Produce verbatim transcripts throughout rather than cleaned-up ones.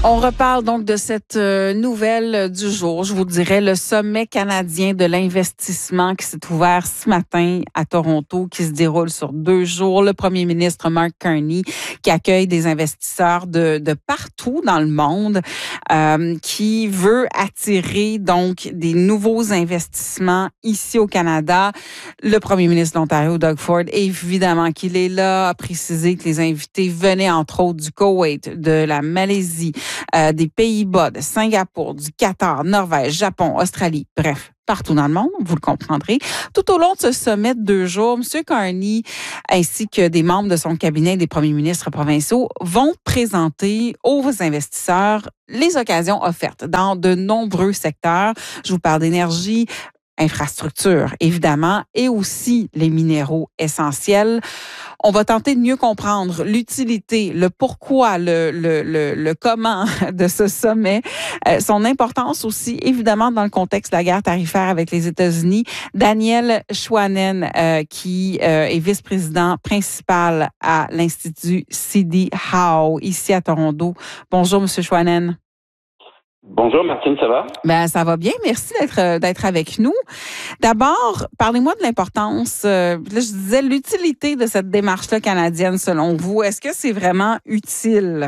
On reparle donc de cette euh, nouvelle du jour, je vous dirais, le sommet canadien de l'investissement qui s'est ouvert ce matin à Toronto, qui se déroule sur deux jours. Le premier ministre Mark Carney qui accueille des investisseurs de, de partout dans le monde, euh, qui veut attirer donc des nouveaux investissements ici au Canada. Le premier ministre de l'Ontario, Doug Ford, évidemment qu'il est là, a précisé que les invités venaient entre autres du Koweït, de la Malaisie, Euh, des Pays-Bas, de Singapour, du Qatar, Norvège, Japon, Australie, bref, partout dans le monde, vous le comprendrez. Tout au long de ce sommet de deux jours, M. Carney ainsi que des membres de son cabinet des premiers ministres provinciaux vont présenter aux investisseurs les occasions offertes dans de nombreux secteurs. Je vous parle d'énergie, infrastructure, évidemment, et aussi les minéraux essentiels. On va tenter de mieux comprendre l'utilité, le pourquoi, le, le, le, le comment de ce sommet, euh, son importance aussi, évidemment, dans le contexte de la guerre tarifaire avec les États-Unis. Daniel Chouanen, euh, qui euh, est vice-président principal à l'Institut C D Howe, ici à Toronto. Bonjour, M. Chouanen. Bonjour Martine, ça va? Ben ça va bien, merci d'être d'être avec nous. D'abord, parlez-moi de l'importance, euh, là je disais l'utilité de cette démarche-là canadienne selon vous. Est-ce que c'est vraiment utile?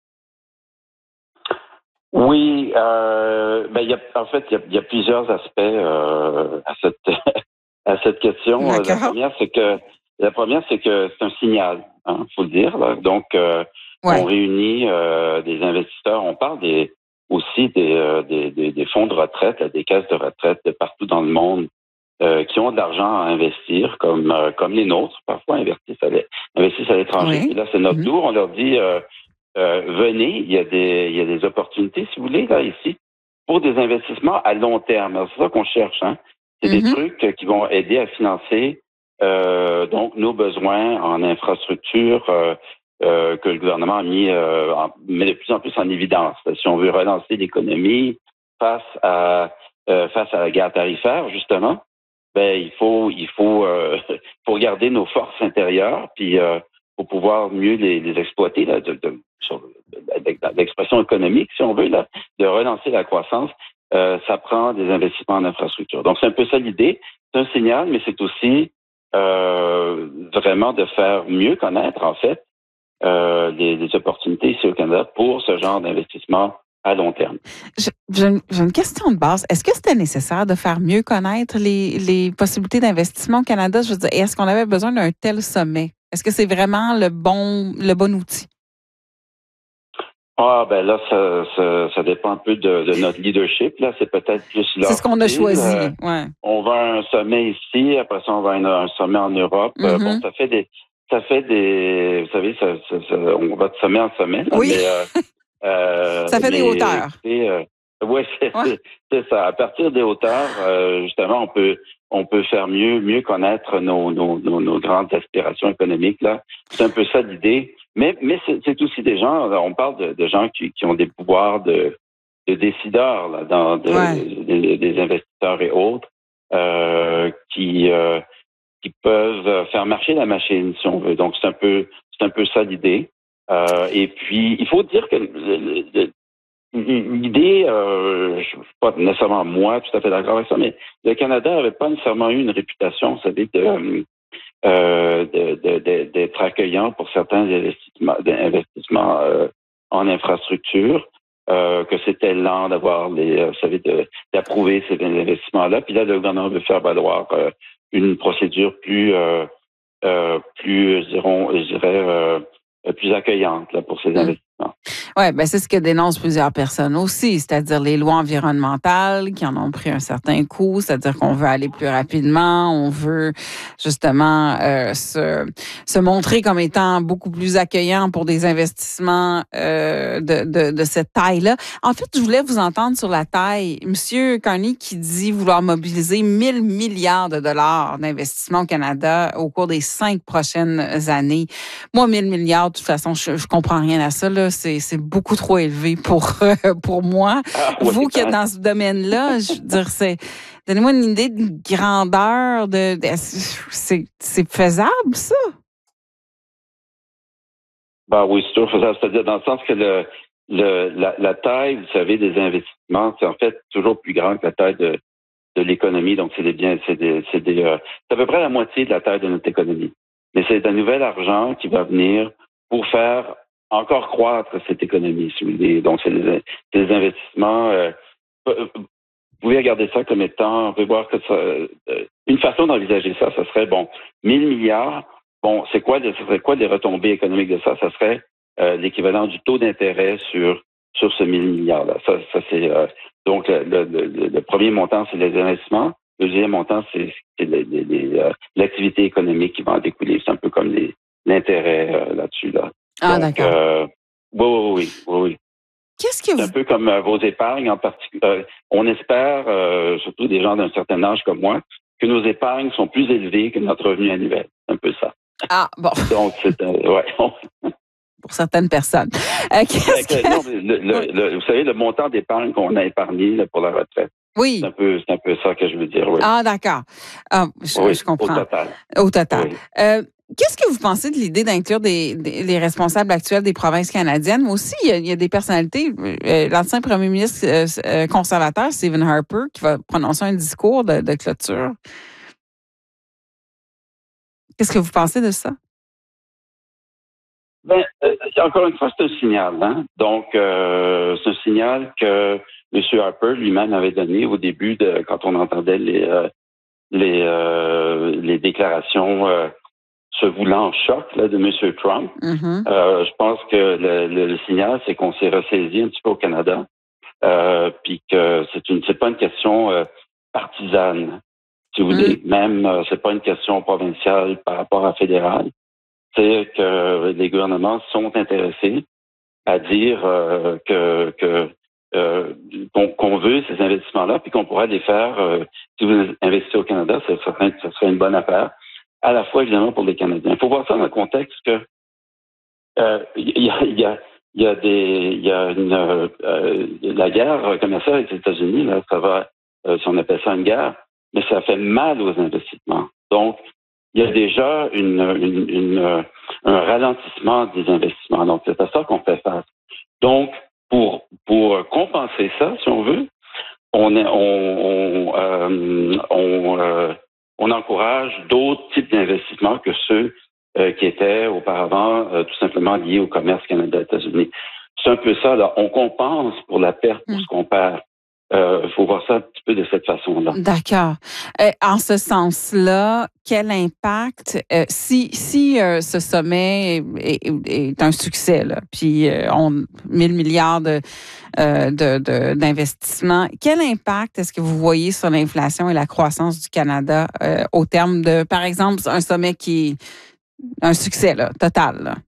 Oui, euh, ben il y a en fait il y a, il y a plusieurs aspects euh, à cette à cette question. D'accord. La première c'est que la première c'est que c'est un signal, hein, faut le dire. Là. Donc euh, ouais. on réunit euh, des investisseurs, on parle des aussi des, euh, des, des, des fonds de retraite, là, des caisses de retraite de partout dans le monde euh, qui ont de l'argent à investir, comme euh, comme les nôtres, parfois investissent à, investissent à l'étranger. Oui. Et là, c'est notre mm-hmm. tour. On leur dit euh, euh, venez, il y a des il y a des opportunités, si vous voulez, là, ici, pour des investissements à long terme. Alors, c'est ça qu'on cherche, hein. C'est mm-hmm. des trucs qui vont aider à financer euh, donc nos besoins en infrastructure. Euh, Euh, que le gouvernement a mis, euh, en, met de plus en plus en évidence. Si on veut relancer l'économie face à euh, face à la guerre tarifaire, justement, ben il faut il faut euh, faut garder nos forces intérieures, puis euh, pour pouvoir mieux les, les exploiter là, de, de, sur l'expression économique, si on veut, là, de relancer la croissance. Euh, ça prend des investissements en infrastructure. Donc c'est un peu ça l'idée. C'est un signal, mais c'est aussi euh, vraiment de faire mieux connaître en fait. Euh, des, des opportunités ici au Canada pour ce genre d'investissement à long terme. Je, j'ai, une, j'ai une question de base. Est-ce que c'était nécessaire de faire mieux connaître les, les possibilités d'investissement au Canada? Je veux dire, est-ce qu'on avait besoin d'un tel sommet? Est-ce que c'est vraiment le bon, le bon outil? Ah, ben là, ça, ça, ça dépend un peu de, de notre leadership. Là, c'est peut-être plus là. C'est ce qu'on a choisi. Euh, ouais. On va à un sommet ici, après ça, on va à un sommet en Europe. Mm-hmm. Euh, bon, ça fait des. Ça fait des, vous savez, ça, ça, ça, on va de sommet en sommet. Là, oui. Mais, euh, euh, ça fait mais, des hauteurs. Euh, oui, c'est, ouais. c'est, c'est ça. À partir des hauteurs, euh, justement, on peut, on peut faire mieux, mieux connaître nos, nos, nos, nos grandes aspirations économiques. Là, c'est un peu ça l'idée. Mais, mais c'est, c'est aussi des gens. On parle de, de gens qui, qui ont des pouvoirs de, de décideurs là, dans de, ouais. des, des investisseurs et autres, euh, qui euh, qui peuvent faire marcher la machine, si on veut. Donc, c'est un peu, c'est un peu ça l'idée. Euh, et puis, il faut dire que l'idée, euh, je suis pas nécessairement moi tout à fait d'accord avec ça, mais le Canada n'avait pas nécessairement eu une réputation, vous savez, de, euh, de, de, de, d'être accueillant pour certains investissements, investissements euh, en infrastructure. Euh, que c'était lent d'avoir les, euh, vous savez, de, d'approuver ces investissements-là. Puis là, le gouvernement veut faire valoir euh, une procédure plus, euh, euh, plus, je dirais, je dirais euh, plus accueillante là, pour ces mmh. investissements. Oui, ben c'est ce que dénoncent plusieurs personnes aussi, c'est-à-dire les lois environnementales qui en ont pris un certain coup, c'est-à-dire qu'on veut aller plus rapidement, on veut justement euh, se, se montrer comme étant beaucoup plus accueillant pour des investissements euh, de, de, de cette taille-là. En fait, je voulais vous entendre sur la taille. Monsieur Carney qui dit vouloir mobiliser mille milliards de dollars d'investissement au Canada au cours des cinq prochaines années. Moi, mille milliards, de toute façon, je, je comprends rien à ça, là. C'est, c'est beaucoup trop élevé pour, euh, pour moi. Ah, oui, vous qui êtes dans ce domaine-là, je veux dire, c'est, donnez-moi une idée de grandeur de, de c'est, c'est faisable, ça? Ben oui, c'est toujours faisable. C'est-à-dire dans le sens que le, le, la, la taille, vous savez, des investissements, c'est en fait toujours plus grand que la taille de, de l'économie. Donc, c'est des biens, c'est des, c'est des, euh, c'est à peu près la moitié de la taille de notre économie. Mais c'est un nouvel argent qui va venir pour faire encore croître cette économie, si vous voulez. Donc, c'est des, des investissements. Euh, vous pouvez regarder ça comme étant, on peut voir que ça, euh, une façon d'envisager ça, ça serait, bon, mille milliards, bon, c'est quoi, ce serait quoi les retombées économiques de ça? Ça serait euh, l'équivalent du taux d'intérêt sur sur ce mille milliards-là. Ça, ça c'est euh, donc le, le, le, le premier montant, c'est les investissements. Le deuxième montant, c'est, c'est les, les, les, euh, l'activité économique qui va en découler. C'est un peu comme les, l'intérêt euh, là-dessus. Là. Ah, Donc, d'accord. euh, oui, oui, oui, oui, oui. Qu'est-ce que C'est vous... un peu comme euh, vos épargnes en particulier. Euh, on espère, euh, surtout des gens d'un certain âge comme moi, que nos épargnes sont plus élevées que notre revenu annuel. C'est un peu ça. Ah, bon. Donc, c'est un... Ouais. Pour certaines personnes. Euh, qu'est-ce que... non, le, le, le, vous savez, le montant d'épargne qu'on a épargné là, pour la retraite, Oui. c'est un peu, c'est un peu ça que je veux dire, oui. Ah, d'accord. Ah, je, oui, je comprends. Au total. Au total. Oui. Euh, Qu'est-ce que vous pensez de l'idée d'inclure des, des, les responsables actuels des provinces canadiennes? Mais aussi, il y a, il y a des personnalités. Euh, l'ancien premier ministre euh, conservateur, Stephen Harper, qui va prononcer un discours de, de clôture. Qu'est-ce que vous pensez de ça? Ben, euh, encore une fois, c'est un signal. Hein? Donc, euh, c'est un signal que M. Harper lui-même avait donné au début, de quand on entendait les, euh, les, euh, les déclarations euh, se voulant choc là, de M. Trump. Mm-hmm. Euh, je pense que le, le, le signal, c'est qu'on s'est ressaisi un petit peu au Canada, euh, puis que c'est une, c'est pas une question euh, partisane, si vous voulez. Mm. Même, euh, c'est pas une question provinciale par rapport à fédérale. C'est que les gouvernements sont intéressés à dire euh, que, que euh, qu'on, qu'on veut ces investissements-là, puis qu'on pourrait les faire. Euh, si vous investissez au Canada, ça serait, ça serait une bonne affaire. À la fois, évidemment, pour les Canadiens. Il faut voir ça dans le contexte que euh, y a, y a, y a des, il y a une, euh, la guerre commerciale avec les États-Unis, là, ça va, euh, si on appelle ça une guerre, mais ça fait mal aux investissements. Donc, il y a déjà une, une, une, un ralentissement des investissements. Donc, c'est à ça qu'on fait face. Donc, pour, pour compenser ça, si on veut, on, on, on, euh, on, euh, on encourage d'autres types d'investissements que ceux euh, qui étaient auparavant euh, tout simplement liés au commerce Canada-États-Unis. C'est un peu ça, là. On compense pour la perte, pour ce qu'on perd. Il euh, faut voir ça un petit peu de cette façon-là. D'accord. Euh, en ce sens-là, quel impact, euh, si si euh, ce sommet est, est, est un succès, là, puis euh, on mille milliards de, euh, de, de d'investissements, quel impact est-ce que vous voyez sur l'inflation et la croissance du Canada euh, au terme de, par exemple, un sommet qui est un succès là, total? Là?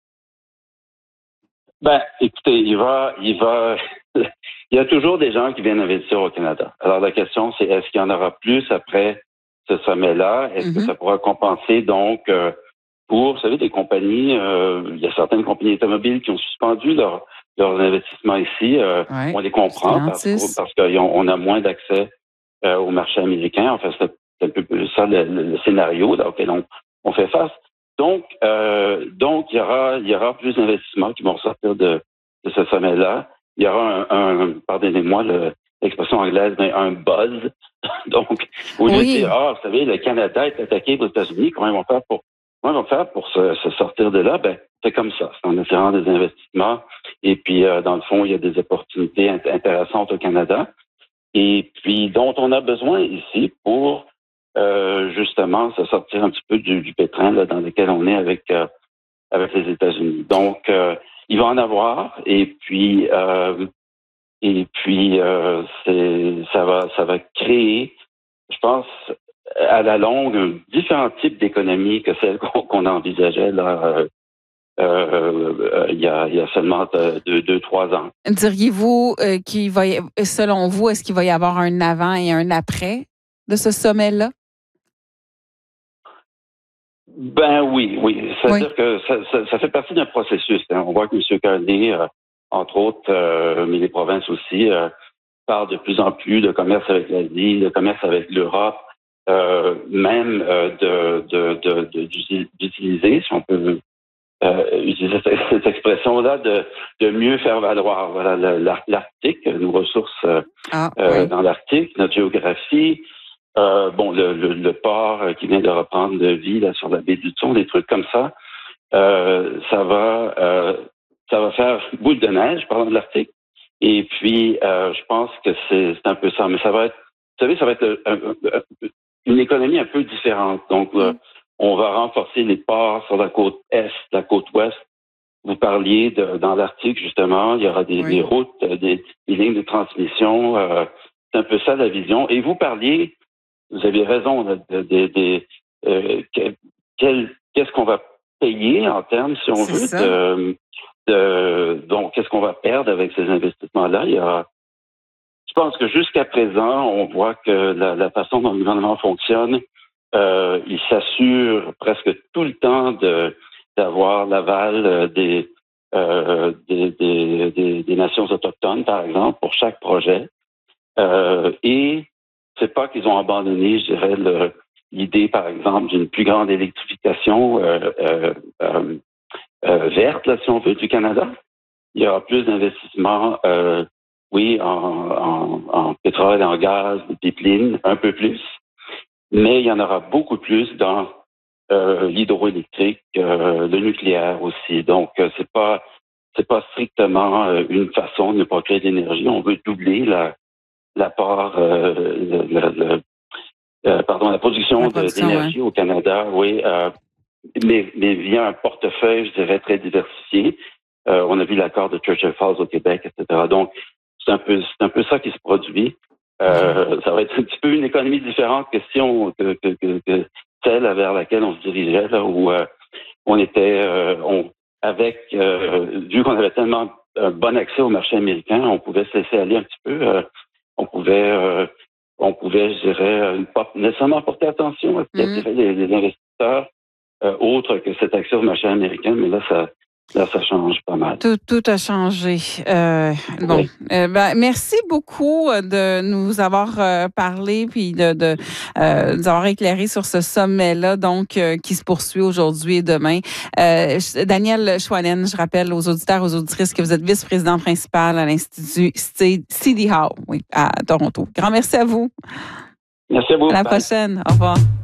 Ben, écoutez, il va, il va. Il y a toujours des gens qui viennent investir au Canada. Alors, la question, c'est est-ce qu'il y en aura plus après ce sommet-là? Est-ce mm-hmm. que ça pourra compenser, donc, euh, pour, vous savez, des compagnies, euh, il y a certaines compagnies automobiles qui ont suspendu leur, leurs investissements ici. Euh, ouais, on les comprend parce, parce qu'on a moins d'accès euh, au marché américain. Enfin, c'est un peu ça le, le, le scénario là, auquel on, on fait face. Donc, euh, donc, il y aura, il y aura plus d'investissements qui vont sortir de, de ce sommet-là. Il y aura un, un pardonnez-moi le, l'expression anglaise, mais un buzz. Donc, au lieu oui. de dire, ah, vous savez, le Canada est attaqué aux États-Unis, comment ils vont faire pour, comment ils vont faire pour se, se sortir de là? Ben, c'est comme ça. C'est en attirant des investissements. Et puis, euh, dans le fond, il y a des opportunités int- intéressantes au Canada. Et puis, dont on a besoin ici pour, euh, justement, se sortir un petit peu du, du pétrin, là, dans lequel on est avec, euh, avec les États-Unis. Donc, euh, il va en avoir, et puis euh, et puis euh, c'est ça va ça va créer, je pense, à la longue, différents types d'économies que celles qu'on, qu'on envisageait là euh, euh, il y a il y a seulement deux deux trois ans. Diriez-vous euh, qu'il va y, selon vous, est-ce qu'il va y avoir un avant et un après de ce sommet-là? Ben oui, oui. C'est-à-dire oui. que ça, ça, ça fait partie d'un processus. Hein. On voit que M. Carney, euh, entre autres, euh, mais les provinces aussi, euh, parlent de plus en plus de commerce avec l'Asie, de commerce avec l'Europe, euh, même euh, de, de, de, de, d'utiliser, si on peut euh, utiliser cette, cette expression-là de, de mieux faire valoir. Voilà, l'Arctique, nos ressources euh, ah, euh, oui. dans l'Arctique, notre géographie. Euh, bon, le, le, le port qui vient de reprendre de vie là, sur la baie du Thon, des trucs comme ça, euh, ça va euh, ça va faire boule de neige, parlant de l'Arctique. Et puis, euh, je pense que c'est un peu ça. Mais ça va être, vous savez, ça va être un, un, une économie un peu différente. Donc, mm. là, on va renforcer les ports sur la côte est, la côte ouest. Vous parliez de, dans l'Arctique, justement, il y aura des, oui. des routes, des, des lignes de transmission. Euh, c'est un peu ça la vision. Et vous parliez, vous avez raison, de, de, de, de euh, quel, qu'est-ce qu'on va payer en termes, si on veut, de, de, donc qu'est-ce qu'on va perdre avec ces investissements-là. Il y a, je pense que jusqu'à présent, on voit que la, la façon dont le gouvernement fonctionne, euh, il s'assure presque tout le temps de d'avoir l'aval des, euh, des, des, des, des nations autochtones, par exemple, pour chaque projet. Euh, et c'est pas qu'ils ont abandonné, je dirais, le, l'idée, par exemple, d'une plus grande électrification euh, euh, euh, euh, verte, là, si on veut, du Canada. Il y aura plus d'investissements, euh, oui, en, en, en pétrole, en gaz, en pipeline, un peu plus. Mais il y en aura beaucoup plus dans euh, l'hydroélectrique, euh, le nucléaire aussi. Donc, euh, c'est pas c'est pas strictement euh, une façon de ne pas créer d'énergie. On veut doubler la l'apport, euh, le, le, le, euh, pardon, la production, la production d'énergie ouais. au Canada, oui, euh, mais, mais via un portefeuille, je dirais, très diversifié. Euh, on a vu l'accord de Churchill Falls au Québec, et cetera. Donc, c'est un peu, c'est un peu ça qui se produit. Euh, ça va être un petit peu une économie différente que si on, que, que, que, que celle vers laquelle on se dirigeait, là, où euh, on était, euh, on, avec, euh, vu qu'on avait tellement un bon accès au marché américain, on pouvait se laisser aller un petit peu. Euh, on pouvait, euh, on pouvait, je dirais, pas nécessairement porter attention à ce qu'attiraient mm. les, les investisseurs euh, autres que cet accès au marché américain, mais là, ça. Là, ça change pas mal. Tout, tout a changé. Euh, bon, oui. euh, ben, merci beaucoup de nous avoir euh, parlé puis de, de euh, nous avoir éclairé sur ce sommet-là, donc euh, qui se poursuit aujourd'hui et demain. Euh, Danielle Chouanen, je rappelle aux auditeurs, aux auditrices que vous êtes vice-président principal à l'Institut City Hall, oui, à Toronto. Grand merci à vous. Merci à vous. À la Bye. prochaine. Au revoir.